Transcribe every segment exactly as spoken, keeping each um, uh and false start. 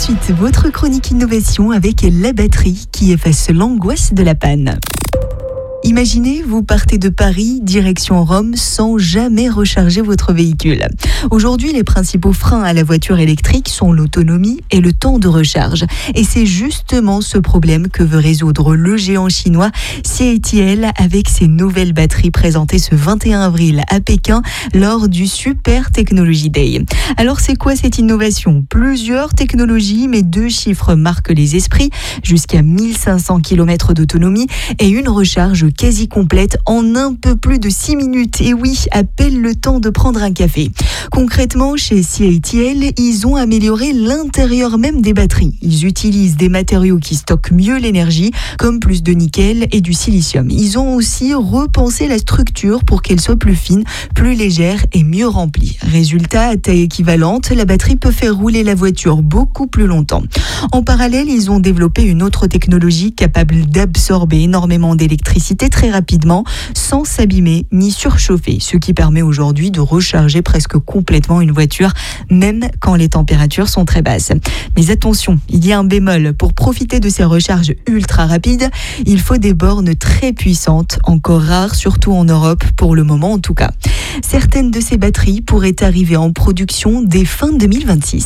suite, votre chronique innovation avec la batterie qui efface l'angoisse de la panne. Imaginez, vous partez de Paris, direction Rome, sans jamais recharger votre véhicule. Aujourd'hui, les principaux freins à la voiture électrique sont l'autonomie et le temps de recharge. Et c'est justement ce problème que veut résoudre le géant chinois C A T L avec ses nouvelles batteries présentées ce vingt et un avril à Pékin lors du Super Technology Day. Alors c'est quoi cette innovation ? Plusieurs technologies, mais deux chiffres marquent les esprits, jusqu'à mille cinq cents kilomètres d'autonomie et une recharge quasi complète en un peu plus de six minutes. Et oui, à peine le temps de prendre un café. Concrètement, chez C A T L, ils ont amélioré l'intérieur même des batteries. Ils utilisent des matériaux qui stockent mieux l'énergie, comme plus de nickel et du silicium. Ils ont aussi repensé la structure pour qu'elle soit plus fine, plus légère et mieux remplie. Résultat, à taille équivalente, la batterie peut faire rouler la voiture beaucoup plus longtemps. En parallèle, ils ont développé une autre technologie capable d'absorber énormément d'électricité très rapidement sans s'abîmer ni surchauffer, ce qui permet aujourd'hui de recharger presque complètement une voiture, même quand les températures sont très basses. Mais attention, il y a un bémol. Pour profiter de ces recharges ultra rapides, il faut des bornes très puissantes, encore rares, surtout en Europe, pour le moment en tout cas. Certaines de ces batteries pourraient arriver en production dès fin deux mille vingt-six.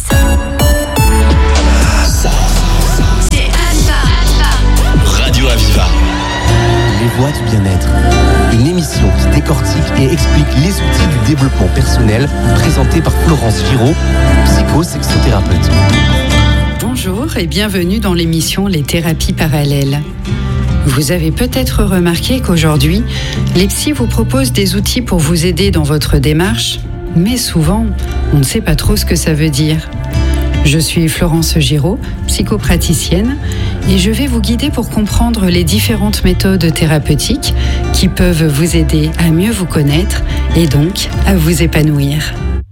Radio Aviva. Les voix du bien-être. Une émission qui décortique et explique les outils du développement personnel présentée par Florence Giraud, psycho-sexothérapeute. Bonjour et bienvenue dans l'émission Les thérapies parallèles. Vous avez peut-être remarqué qu'aujourd'hui, les psys vous proposent des outils pour vous aider dans votre démarche, mais souvent, on ne sait pas trop ce que ça veut dire. Je suis Florence Giraud, psychopraticienne, et je vais vous guider pour comprendre les différentes méthodes thérapeutiques qui peuvent vous aider à mieux vous connaître et donc à vous épanouir.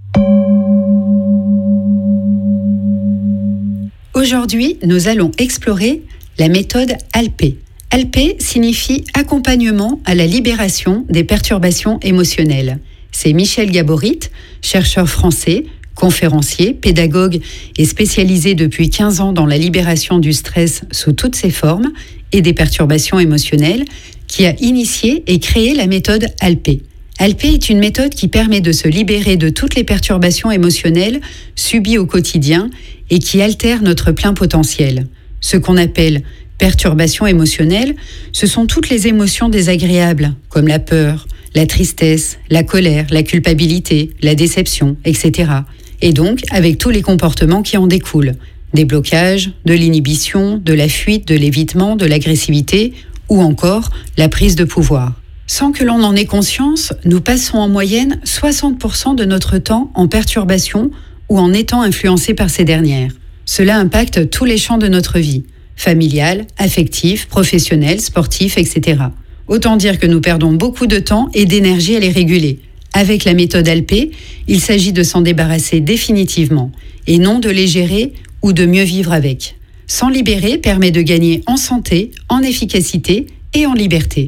Aujourd'hui, nous allons explorer la méthode A L P. A L P signifie accompagnement à la libération des perturbations émotionnelles. C'est Michel Gaborit, chercheur français, conférencier, pédagogue et spécialisé depuis quinze ans dans la libération du stress sous toutes ses formes et des perturbations émotionnelles, qui a initié et créé la méthode A L P. A L P est une méthode qui permet de se libérer de toutes les perturbations émotionnelles subies au quotidien et qui altère notre plein potentiel. Ce qu'on appelle perturbations émotionnelles, ce sont toutes les émotions désagréables, comme la peur, la tristesse, la colère, la culpabilité, la déception, et cetera. Et donc, avec tous les comportements qui en découlent. Des blocages, de l'inhibition, de la fuite, de l'évitement, de l'agressivité, ou encore la prise de pouvoir. Sans que l'on en ait conscience, nous passons en moyenne soixante pour cent de notre temps en perturbation ou en étant influencés par ces dernières. Cela impacte tous les champs de notre vie, familial, affectif, professionnel, sportif, et cetera. Autant dire que nous perdons beaucoup de temps et d'énergie à les réguler. Avec la méthode A L P, il s'agit de s'en débarrasser définitivement et non de les gérer ou de mieux vivre avec. S'en libérer permet de gagner en santé, en efficacité et en liberté.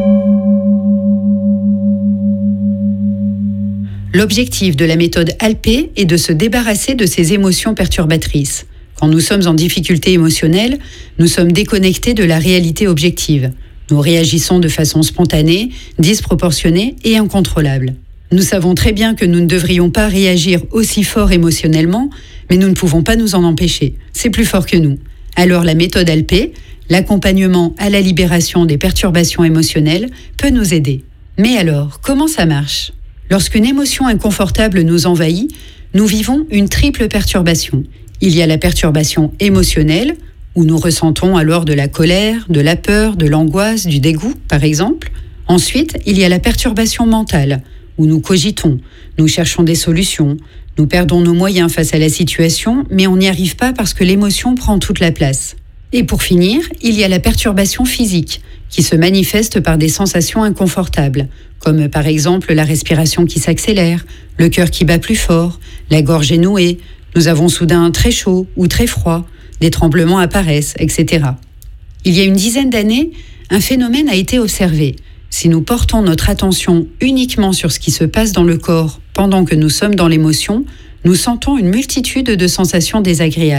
L'objectif de la méthode A L P est de se débarrasser de ces émotions perturbatrices. Quand nous sommes en difficulté émotionnelle, nous sommes déconnectés de la réalité objective. Nous réagissons de façon spontanée, disproportionnée et incontrôlable. Nous savons très bien que nous ne devrions pas réagir aussi fort émotionnellement, mais nous ne pouvons pas nous en empêcher. C'est plus fort que nous. Alors la méthode A L P, l'accompagnement à la libération des perturbations émotionnelles, peut nous aider. Mais alors, comment ça marche ? Lorsqu'une émotion inconfortable nous envahit, nous vivons une triple perturbation. Il y a la perturbation émotionnelle, où nous ressentons alors de la colère, de la peur, de l'angoisse, du dégoût, par exemple. Ensuite, il y a la perturbation mentale, où nous cogitons, nous cherchons des solutions, nous perdons nos moyens face à la situation, mais on n'y arrive pas parce que l'émotion prend toute la place. Et pour finir, il y a la perturbation physique, qui se manifeste par des sensations inconfortables, comme par exemple la respiration qui s'accélère, le cœur qui bat plus fort, la gorge est nouée, nous avons soudain très chaud ou très froid, des tremblements apparaissent, et cetera. Il y a une dizaine d'années, un phénomène a été observé. Si nous portons notre attention uniquement sur ce qui se passe dans le corps pendant que nous sommes dans l'émotion, nous sentons une multitude de sensations désagréables.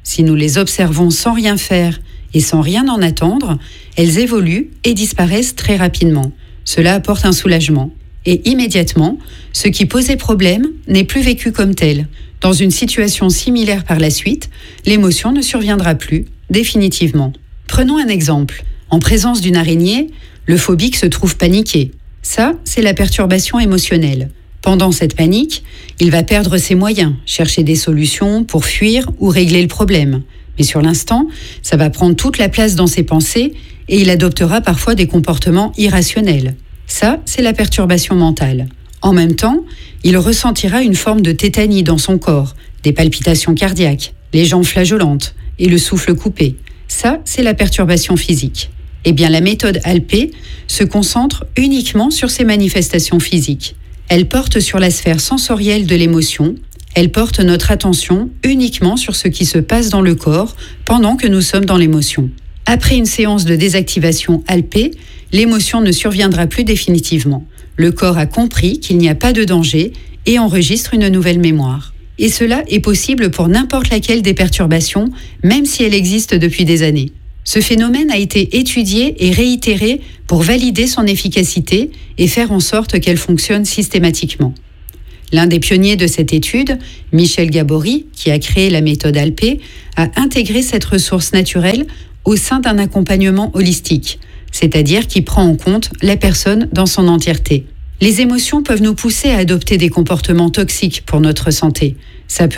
Si nous les observons sans rien faire et sans rien en attendre, elles évoluent et disparaissent très rapidement. Cela apporte un soulagement. Et immédiatement, ce qui posait problème n'est plus vécu comme tel. Dans une situation similaire par la suite, l'émotion ne surviendra plus, définitivement. Prenons un exemple. En présence d'une araignée, le phobique se trouve paniqué. Ça, c'est la perturbation émotionnelle. Pendant cette panique, il va perdre ses moyens, chercher des solutions pour fuir ou régler le problème. Mais sur l'instant, ça va prendre toute la place dans ses pensées et il adoptera parfois des comportements irrationnels. Ça, c'est la perturbation mentale. En même temps, il ressentira une forme de tétanie dans son corps, des palpitations cardiaques, les jambes flageolantes et le souffle coupé. Ça, c'est la perturbation physique. Eh bien, la méthode A L P se concentre uniquement sur ces manifestations physiques. Elle porte sur la sphère sensorielle de l'émotion. Elle porte notre attention uniquement sur ce qui se passe dans le corps pendant que nous sommes dans l'émotion. Après une séance de désactivation A L P, l'émotion ne surviendra plus définitivement. Le corps a compris qu'il n'y a pas de danger et enregistre une nouvelle mémoire. Et cela est possible pour n'importe laquelle des perturbations, même si elle existe depuis des années. Ce phénomène a été étudié et réitéré pour valider son efficacité et faire en sorte qu'elle fonctionne systématiquement. L'un des pionniers de cette étude, Michel Gabory, qui a créé la méthode A L P, a intégré cette ressource naturelle au sein d'un accompagnement holistique, c'est-à-dire qui prend en compte la personne dans son entièreté. Les émotions peuvent nous pousser à adopter des comportements toxiques pour notre santé. Ça peut